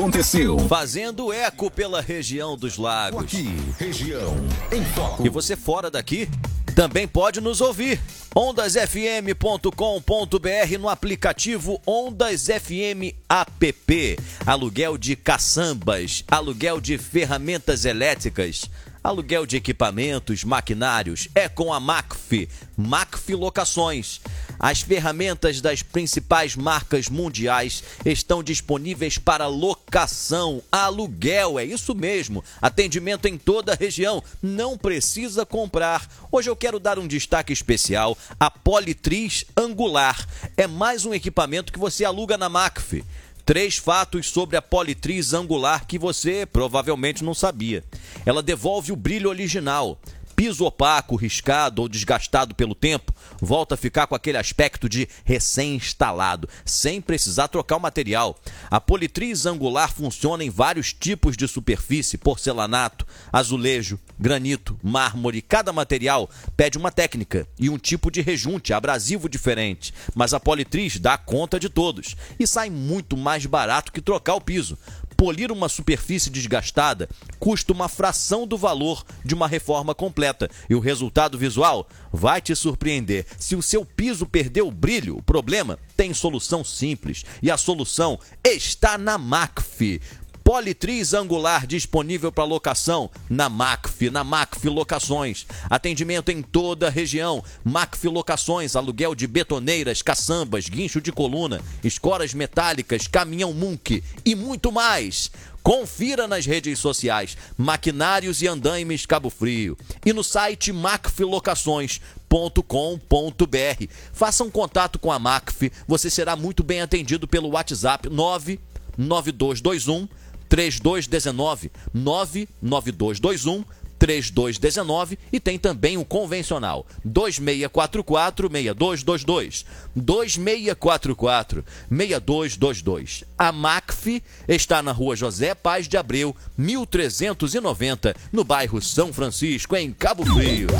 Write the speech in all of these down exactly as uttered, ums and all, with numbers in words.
aconteceu? Fazendo eco pela região dos lagos. Aqui, região em foco. E você fora daqui também pode nos ouvir. ondas f m ponto com ponto b r no aplicativo Ondas F M App. Aluguel de caçambas, aluguel de ferramentas elétricas, aluguel de equipamentos, maquinários, é com a Macf, Macf Locações. As ferramentas das principais marcas mundiais estão disponíveis para locação, aluguel, é isso mesmo. Atendimento em toda a região, não precisa comprar. Hoje eu quero dar um destaque especial, a Politriz Angular. É mais um equipamento que você aluga na Macf. Três fatos sobre a Politriz Angular que você provavelmente não sabia. Ela devolve o brilho original. Piso opaco, riscado ou desgastado pelo tempo, volta a ficar com aquele aspecto de recém-instalado, sem precisar trocar o material. A Politriz Angular funciona em vários tipos de superfície, porcelanato, azulejo, granito, mármore. Cada material pede uma técnica e um tipo de rejunte abrasivo diferente, mas a Politriz dá conta de todos e sai muito mais barato que trocar o piso. Polir uma superfície desgastada custa uma fração do valor de uma reforma completa e o resultado visual vai te surpreender. Se o seu piso perdeu o brilho, o problema tem solução simples e a solução está na Macf. Politriz Angular disponível para locação na Macf, na Macf Locações. Atendimento em toda a região. Macf Locações, aluguel de betoneiras, caçambas, guincho de coluna, escoras metálicas, caminhão Munk e muito mais. Confira nas redes sociais, Maquinários e Andaimes Cabo Frio e no site macf locações ponto com ponto b r. Faça um contato com a Macf, você será muito bem atendido pelo WhatsApp nove nove dois dois um três dois um nove, nove nove dois dois um três dois um nove e tem também o convencional dois seis quatro quatro, seis dois dois dois, dois seis quatro quatro, seis dois dois dois. A Macf está na rua José Paz de Abreu, mil trezentos e noventa, no bairro São Francisco, em Cabo Frio.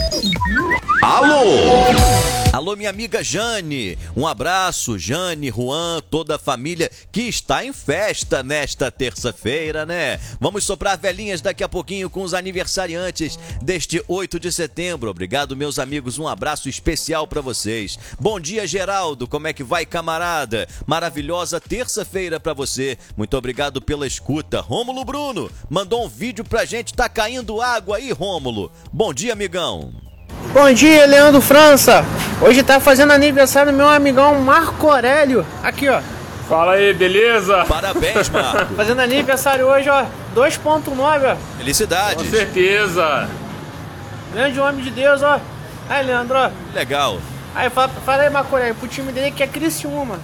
Alô! Alô, minha amiga Jane, um abraço, Jane, Juan, toda a família que está em festa nesta terça-feira, né? Vamos soprar velhinhas daqui a pouquinho com os aniversariantes deste oito de setembro. Obrigado, meus amigos, um abraço especial para vocês. Bom dia, Geraldo, como é que vai, camarada? Maravilhosa terça-feira para você. Muito obrigado pela escuta. Rômulo Bruno mandou um vídeo pra gente, tá caindo água aí, Rômulo. Bom dia, amigão. Bom dia, Leandro França. Hoje tá fazendo aniversário meu amigão Marco Aurélio. Aqui, ó. Fala aí, beleza? Parabéns, Marco. Fazendo aniversário hoje, ó. dois ponto nove, ó. Felicidades. Com certeza. Grande homem de Deus, ó. Aí, Leandro, ó. Legal. Aí, fala, fala aí, Marco Aurélio, pro time dele que é Criciúma.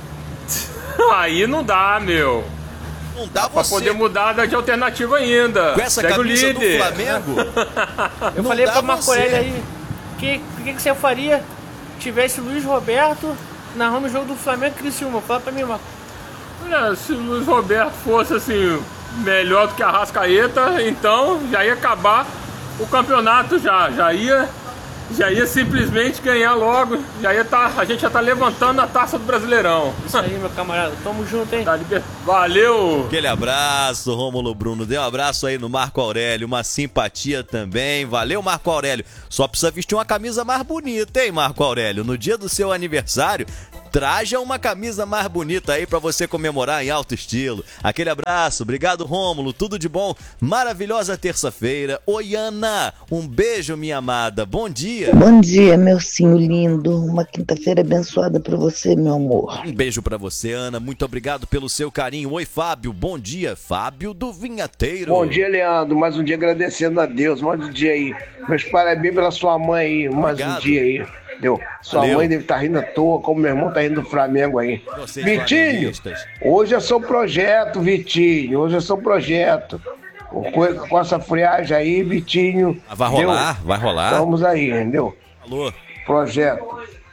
Aí não dá, meu. Não dá Pra você. poder mudar de alternativa ainda. Com essa Segue camisa o do líder. Flamengo. Eu Não falei dá pra Marco você. Aurélio aí, o que, que, que você faria se tivesse Luiz Roberto narrando o jogo do Flamengo e Criciúma? Fala pra mim, Marco. Olha, se o Luiz Roberto fosse assim, melhor do que a Arrascaeta, então já ia acabar o campeonato já. Já ia, já ia simplesmente ganhar logo. Já ia tá, a gente já tá levantando a taça do Brasileirão. Isso aí, meu camarada. Tamo junto, hein? Tá liber... Valeu! Aquele abraço, Rômulo Bruno. Dê um abraço aí no Marco Aurélio, uma simpatia também. Valeu, Marco Aurélio. Só precisa vestir uma camisa mais bonita, hein, Marco Aurélio? No dia do seu aniversário, traja uma camisa mais bonita aí pra você comemorar em alto estilo. Aquele abraço, obrigado, Rômulo, tudo de bom. Maravilhosa terça-feira. Oi, Ana, um beijo, minha amada. Bom dia. Bom dia, meu sim lindo. Uma quinta-feira abençoada pra você, meu amor. Um beijo pra você, Ana. Muito obrigado pelo seu carinho. Oi, Fábio. Bom dia, Fábio do Vinhateiro. Bom dia, Leandro. Mais um dia agradecendo a Deus. Mais um dia aí. Meus parabéns pela sua mãe aí. Mais Obrigado. um dia aí. Entendeu? Sua Valeu. mãe deve estar rindo à toa, como meu irmão tá rindo do Flamengo aí. Vocês Vitinho, flamenguistas. hoje é seu projeto, Vitinho. Hoje é seu projeto. Com, com essa friagem aí, Vitinho. Ah, vai entendeu? rolar, vai rolar. Vamos aí, entendeu? Alô. Projeto.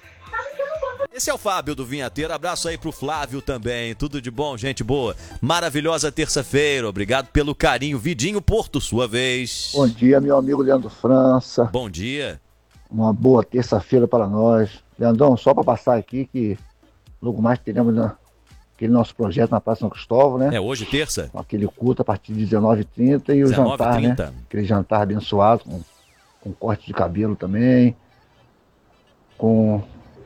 Esse é o Fábio do Vinhateiro. Abraço aí pro Flávio também. Tudo de bom, gente boa. Maravilhosa terça-feira. Obrigado pelo carinho. Vidinho Porto, sua vez. Bom dia, meu amigo Leandro França. Bom dia. Uma boa terça-feira para nós. Leandrão, só para passar aqui que logo mais teremos, né, aquele nosso projeto na Praça São Cristóvão, né? É hoje, terça? Com aquele culto a partir de dezenove e trinta e o jantar, né? Aquele jantar abençoado, com, com corte de cabelo também, com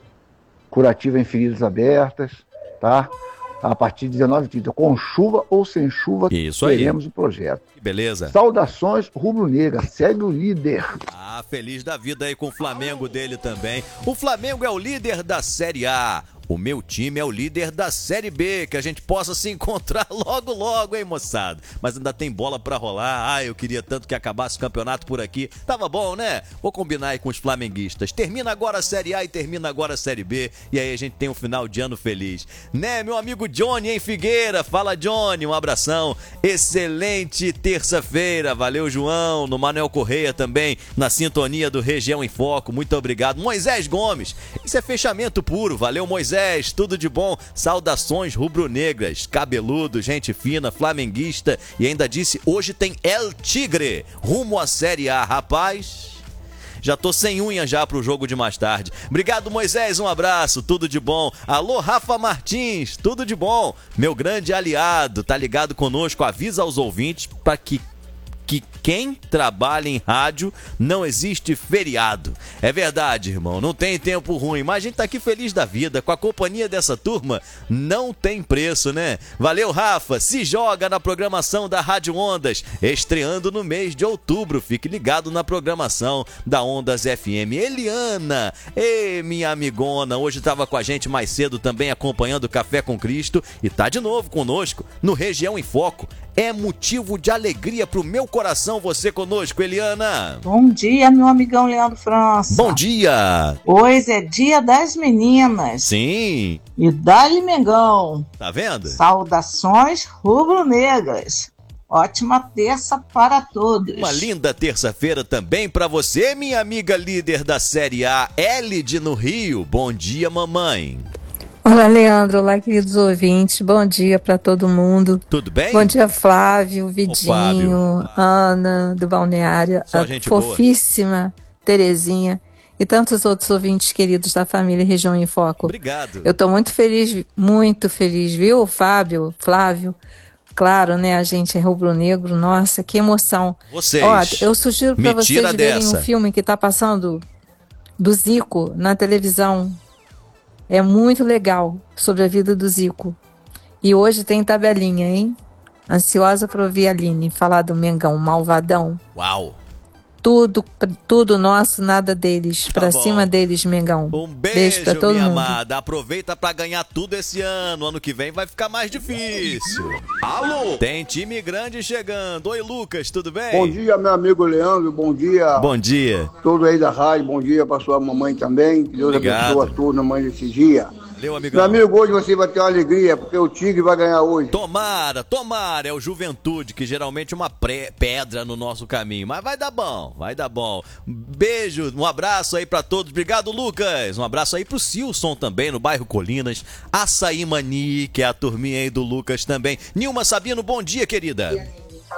curativa em feridas abertas, tá? A partir de dezenove e trinta, com chuva ou sem chuva, Isso aí. teremos o projeto. Que beleza. Saudações rubro-negra, segue o líder. Ah, feliz da vida aí com o Flamengo dele também. O Flamengo é o líder da Série A. O meu time é o líder da Série B, que a gente possa se encontrar logo, logo, hein, moçada? Mas ainda tem bola pra rolar. Ah, eu queria tanto que acabasse o campeonato por aqui. Tava bom, né? Vou combinar aí com os flamenguistas. Termina agora a Série A e termina agora a Série B. E aí a gente tem um final de ano feliz. Né, meu amigo Johnny em Figueira? Fala, Johnny, um abração. Excelente terça-feira. Valeu, João. No Manuel Correia também, na sintonia do Região em Foco. Muito obrigado. Moisés Gomes. Isso é fechamento puro. Valeu, Moisés. Tudo de bom, saudações rubro-negras, cabeludo, gente fina, flamenguista e ainda disse, hoje tem El Tigre, rumo à Série A, rapaz, já tô sem unha já pro jogo de mais tarde. Obrigado, Moisés, um abraço, tudo de bom. Alô, Rafa Martins, tudo de bom, meu grande aliado, tá ligado conosco, avisa aos ouvintes para que que quem trabalha em rádio não existe feriado. É verdade, irmão, não tem tempo ruim, mas a gente tá aqui feliz da vida, com a companhia dessa turma, não tem preço, né? Valeu, Rafa, se joga na programação da Rádio Ondas, estreando no mês de outubro, fique ligado na programação da Ondas F M. Eliana, ei, minha amigona, hoje tava com a gente mais cedo também acompanhando o Café com Cristo e tá de novo conosco no Região em Foco. É motivo de alegria pro meu coração você conosco, Eliana. Bom dia, meu amigão Leandro França. Bom dia. Hoje é dia das meninas. Sim. E dá-lhe, Mengão. Tá vendo? Saudações rubro-negras. Ótima terça para todos. Uma linda terça-feira também para você, minha amiga líder da Série A, Elide no Rio. Bom dia, mamãe. Olá, Leandro. Olá, queridos ouvintes. Bom dia para todo mundo. Tudo bem? Bom dia, Flávio, Vidinho, Ana, do Balneário, Só a gente fofíssima boa. Terezinha e tantos outros ouvintes queridos da família Região em Foco. Obrigado. Eu tô muito feliz, muito feliz, viu, Fábio, Flávio? Claro, né? A gente é rubro-negro. Nossa, que emoção. Vocês. Ó, eu sugiro para vocês verem dessa. um filme que tá passando do Zico na televisão. É muito legal sobre a vida do Zico. E hoje tem tabelinha, hein? Ansiosa para ouvir a Aline falar do Mengão, malvadão. Uau! Tudo, tudo nosso, nada deles. Tá pra bom. cima deles, Mengão. Um beijo, beijo pra todo minha mundo. amada. Aproveita pra ganhar tudo esse ano. Ano que vem vai ficar mais difícil. Alô? Tem time grande chegando. Oi, Lucas, tudo bem? Bom dia, meu amigo Leandro. Bom dia. Bom dia. Todos aí da rádio. Bom dia pra sua mamãe também. Que Deus Obrigado. abençoe a todos na manhã desse dia. Valeu, amigão. Meu amigo, hoje você vai ter uma alegria, porque o Tigre vai ganhar hoje. Tomara, tomara. É o Juventude, que geralmente é uma pré- pedra no nosso caminho. Mas vai dar bom, vai dar bom. Beijo, um abraço aí pra todos. Obrigado, Lucas. Um abraço aí pro Silson também, no bairro Colinas. Açaí Mani, que é a turminha aí do Lucas também. Nilma Sabino, bom dia, querida.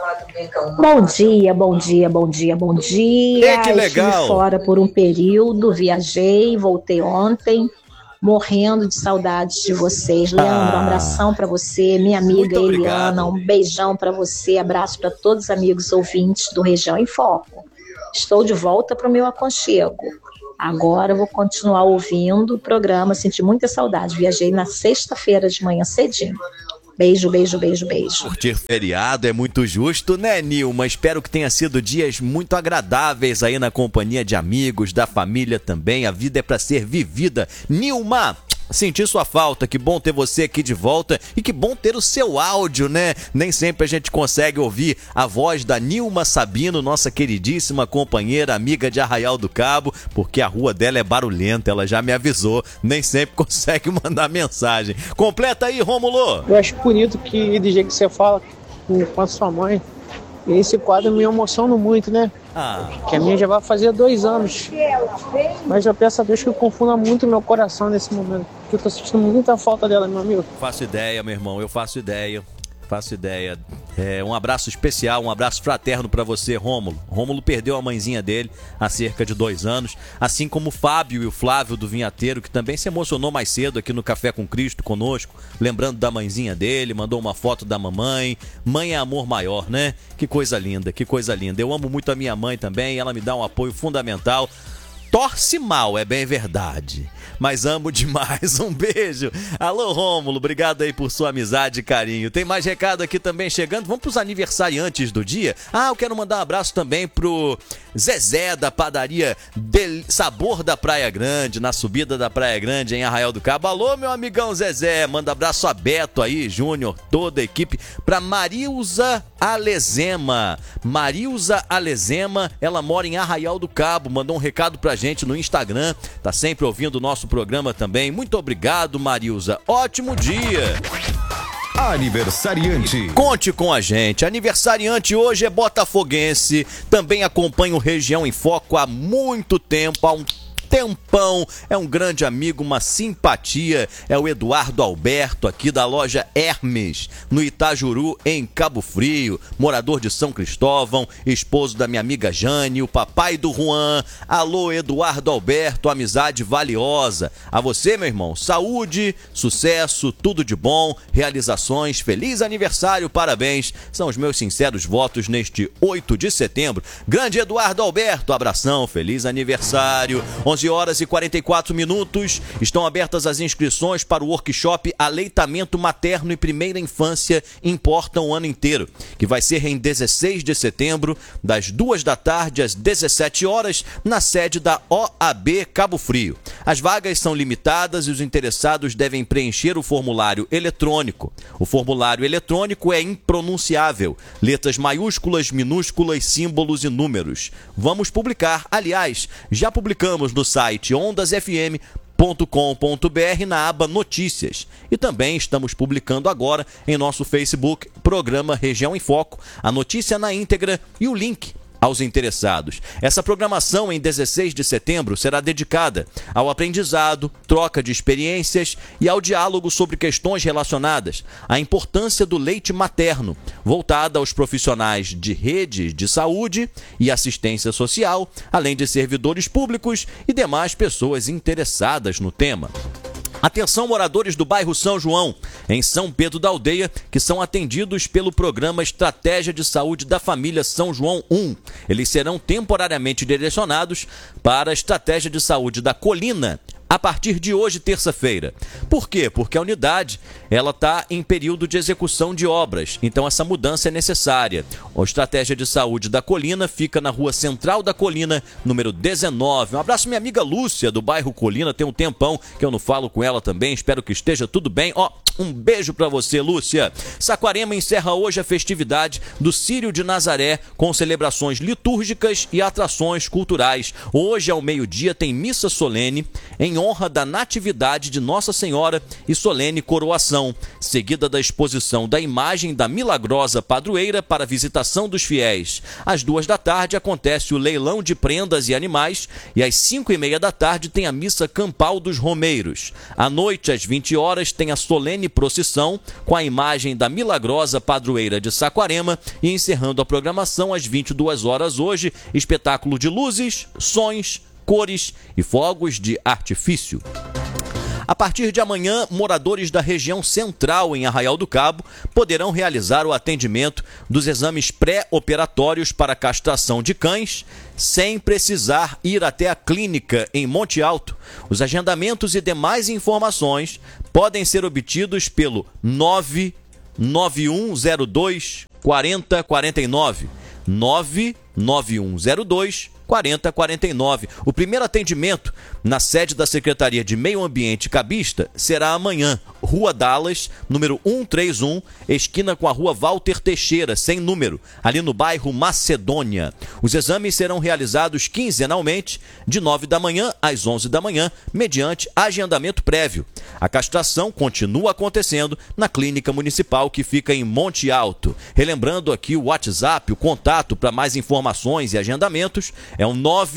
Bom dia, bom dia, bom dia, bom dia. É, que legal. Estive fora por um período, viajei, voltei ontem. Morrendo de saudades de vocês. Leandro, Ah. um abração pra você, minha amiga Muito obrigado. Eliana, um beijão pra você, abraço pra todos os amigos ouvintes do Região em Foco. Estou de volta pro meu aconchego. Agora eu vou continuar ouvindo o programa, senti muita saudade. Viajei na sexta-feira de manhã cedinho. Beijo, beijo, beijo, beijo. Curtir feriado é muito justo, né, Nilma? Espero que tenha sido dias muito agradáveis aí na companhia de amigos, da família também. A vida é pra ser vivida. Nilma, senti sua falta, que bom ter você aqui de volta e que bom ter o seu áudio, né? Nem sempre a gente consegue ouvir a voz da Nilma Sabino, nossa queridíssima companheira, amiga de Arraial do Cabo, porque a rua dela é barulhenta, ela já me avisou, nem sempre consegue mandar mensagem. Completa aí, Rômulo! Eu acho bonito que do jeito que você fala com com a sua mãe. E esse quadro me emociona muito, né? Ah, Que a minha já vai fazer dois anos. Mas eu peço a Deus que confunda muito meu coração nesse momento. Porque eu tô sentindo muita falta dela, meu amigo. faço ideia, meu irmão, eu faço ideia. Faço ideia. É, um abraço especial, um abraço fraterno para você, Rômulo. Rômulo perdeu a mãezinha dele há cerca de dois anos, assim como o Fábio e o Flávio do Vinhateiro, que também se emocionou mais cedo aqui no Café com Cristo conosco, lembrando da mãezinha dele, mandou uma foto da mamãe. Mãe é amor maior, né? Que coisa linda, que coisa linda. Eu amo muito a minha mãe também, ela me dá um apoio fundamental. Torce mal, é bem verdade, mas amo demais. Um beijo. Alô, Rômulo, obrigado aí por sua amizade e carinho. Tem mais recado aqui também chegando. Vamos pros aniversariantes do dia. Ah, eu quero mandar um abraço também pro Zezé da padaria Del... Sabor da Praia Grande, na subida da Praia Grande em Arraial do Cabo. Alô, meu amigão Zezé, manda abraço a Beto aí, Júnior, toda a equipe. Pra Marilza Alezema. Marilza Alezema, ela mora em Arraial do Cabo, mandou um recado pra gente no Instagram, tá sempre ouvindo o nosso programa também. Muito obrigado, Marilza. Ótimo dia. Aniversariante. Conte com a gente. Aniversariante hoje é botafoguense. Também acompanha o Região em Foco há muito tempo, há um tempão, é um grande amigo, uma simpatia, é o Eduardo Alberto, aqui da loja Hermes, no Itajuru, em Cabo Frio, morador de São Cristóvão, esposo da minha amiga Jane, o papai do Juan. Alô, Eduardo Alberto, amizade valiosa. A você, meu irmão, saúde, sucesso, tudo de bom, realizações, feliz aniversário, parabéns, são os meus sinceros votos neste oito de setembro. Grande Eduardo Alberto, abração, feliz aniversário. onze horas e quarenta e quatro minutos, estão abertas as inscrições para o workshop Aleitamento Materno e Primeira Infância Importam o Ano Inteiro, que vai ser em dezesseis de setembro, das duas da tarde às dezessete horas, na sede da O A B Cabo Frio. As vagas são limitadas e os interessados devem preencher o formulário eletrônico. O formulário eletrônico é impronunciável, letras maiúsculas, minúsculas, símbolos e números. Vamos publicar, aliás, já publicamos no site ondas f m ponto com ponto b r na aba Notícias. E também estamos publicando agora em nosso Facebook, programa Região em Foco, a notícia na íntegra e o link aos interessados. Essa programação em dezesseis de setembro será dedicada ao aprendizado, troca de experiências e ao diálogo sobre questões relacionadas à importância do leite materno, voltada aos profissionais de rede de saúde e assistência social, além de servidores públicos e demais pessoas interessadas no tema. Atenção, moradores do bairro São João, em São Pedro da Aldeia, que são atendidos pelo programa Estratégia de Saúde da Família São João um. Eles serão temporariamente direcionados para a Estratégia de Saúde da Colina, a partir de hoje, terça-feira. Por quê? Porque a unidade ela está em período de execução de obras, então essa mudança é necessária. A Estratégia de Saúde da Colina fica na Rua Central da Colina, número dezenove. Um abraço minha amiga Lúcia, do bairro Colina, tem um tempão que eu não falo com ela também, espero que esteja tudo bem. Ó, um beijo pra você, Lúcia. Saquarema encerra hoje a festividade do Círio de Nazaré, com celebrações litúrgicas e atrações culturais. Hoje, ao meio-dia, tem missa solene em honra da Natividade de Nossa Senhora e solene coroação, seguida da exposição da imagem da milagrosa padroeira para visitação dos fiéis. Às duas da tarde acontece o leilão de prendas e animais e às cinco e meia da tarde tem a missa campal dos romeiros. À noite, às vinte horas, tem a solene procissão com a imagem da milagrosa padroeira de Saquarema e encerrando a programação às vinte e duas horas hoje, espetáculo de luzes, sons, cores e fogos de artifício. A partir de amanhã, moradores da região central em Arraial do Cabo poderão realizar o atendimento dos exames pré-operatórios para castração de cães sem precisar ir até a clínica em Monte Alto. Os agendamentos e demais informações podem ser obtidos pelo nove nove um zero dois quatro zero quatro nove. nove nove um zero dois quatro zero quatro nove. O primeiro atendimento na sede da Secretaria de Meio Ambiente Cabista será amanhã, Rua Dallas, número cento e trinta e um, esquina com a Rua Walter Teixeira, sem número, ali no bairro Macedônia. Os exames serão realizados quinzenalmente, de nove da manhã às onze da manhã, mediante agendamento prévio. A castração continua acontecendo na Clínica Municipal, que fica em Monte Alto. Relembrando aqui o WhatsApp, o contato para mais informações e agendamentos é o nove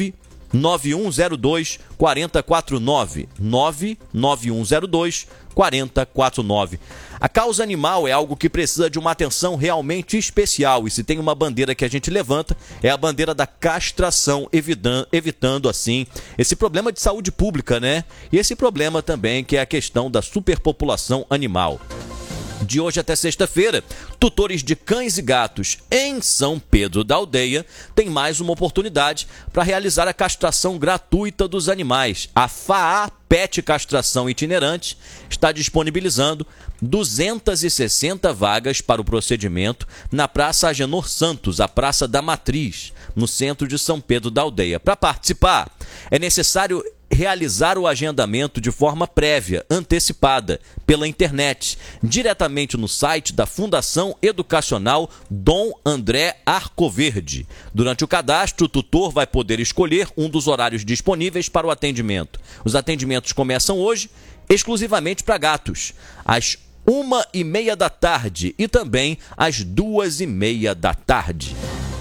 nove um zero dois, quatro zero quatro nove. nove nove um zero dois, quatro zero quatro nove. A causa animal é algo que precisa de uma atenção realmente especial, e se tem uma bandeira que a gente levanta, é a bandeira da castração, evitando, evitando assim esse problema de saúde pública, né? E esse problema também que é a questão da superpopulação animal. De hoje até sexta-feira, tutores de cães e gatos em São Pedro da Aldeia têm mais uma oportunidade para realizar a castração gratuita dos animais. A F A A Pet Castração Itinerante está disponibilizando duzentas e sessenta vagas para o procedimento na Praça Agenor Santos, a Praça da Matriz, no centro de São Pedro da Aldeia. Para participar, é necessário realizar o agendamento de forma prévia, antecipada, pela internet, diretamente no site da Fundação Educacional Dom André Arcoverde. Durante o cadastro, o tutor vai poder escolher um dos horários disponíveis para o atendimento. Os atendimentos começam hoje, exclusivamente para gatos, às uma e meia da tarde e também às duas e meia da tarde.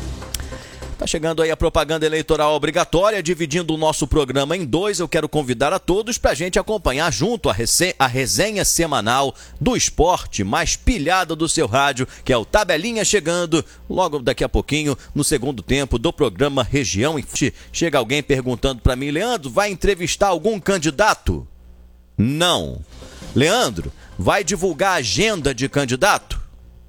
Tá chegando aí a propaganda eleitoral obrigatória, dividindo o nosso programa em dois. Eu quero convidar a todos para a gente acompanhar junto a, rece- a resenha semanal do esporte mais pilhada do seu rádio, que é o Tabelinha, chegando logo daqui a pouquinho no segundo tempo do programa Região em Fonte. Chega alguém perguntando para mim: Leandro, vai entrevistar algum candidato? Não. Leandro, vai divulgar a agenda de candidato?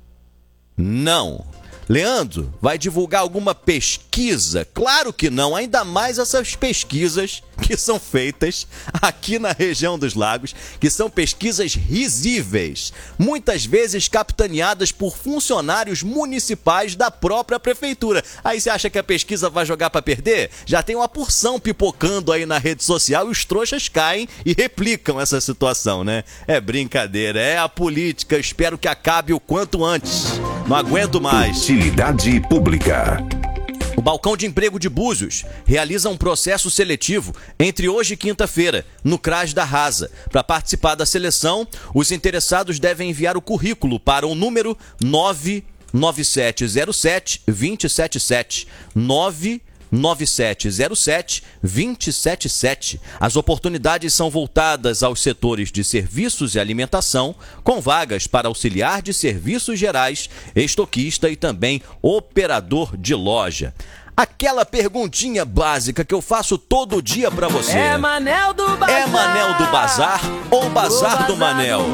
Não. Leandro, vai divulgar alguma pesquisa? Claro que não, ainda mais essas pesquisas que são feitas aqui na região dos lagos, que são pesquisas risíveis, muitas vezes capitaneadas por funcionários municipais da própria prefeitura. Aí você acha que a pesquisa vai jogar para perder? Já tem uma porção pipocando aí na rede social e os trouxas caem e replicam essa situação, né? É brincadeira, é a política, espero que acabe o quanto antes. Não aguento mais. Utilidade pública. O Balcão de Emprego de Búzios realiza um processo seletivo entre hoje e quinta-feira, no CRAS da Rasa. Para participar da seleção, os interessados devem enviar o currículo para o número nove nove sete zero sete, dois sete sete. nove nove sete zero sete, dois sete sete. As oportunidades são voltadas aos setores de serviços e alimentação, com vagas para auxiliar de serviços gerais, estoquista e também operador de loja. Aquela perguntinha básica que eu faço todo dia pra você. É Manel do Bazar. É Manel do Bazar ou Bazar do Manel?